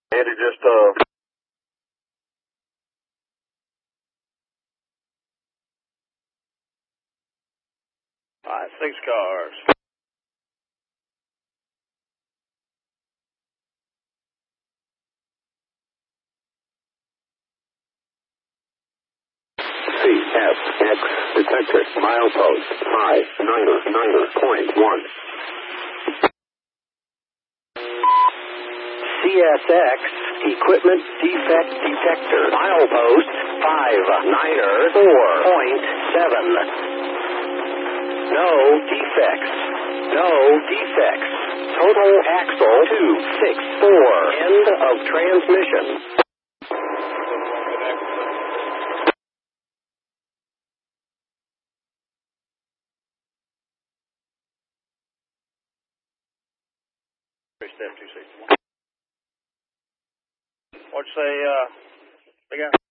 Andy, just, all right, 6 cars. CSX detected milepost 599.1. CSX equipment defect detector milepost 594.7. No defects. No defects. Total axle 264. End of transmission. Step 261. What'd you say, big guy?